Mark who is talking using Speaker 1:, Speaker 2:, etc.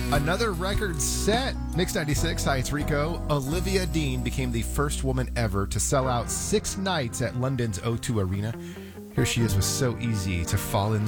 Speaker 1: Another record set. Mix 96, hi, it's Rico. Olivia Dean became the first woman ever to sell out 6 nights at London's O2 Arena. Here she is with So Easy to Fall in